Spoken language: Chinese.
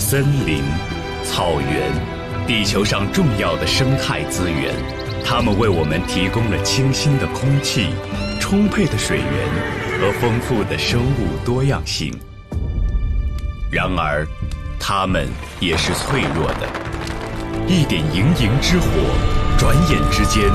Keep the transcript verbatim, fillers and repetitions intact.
森林、草原，地球上重要的生态资源，它们为我们提供了清新的空气、充沛的水源和丰富的生物多样性。然而，它们也是脆弱的，一点营营之火，转眼之间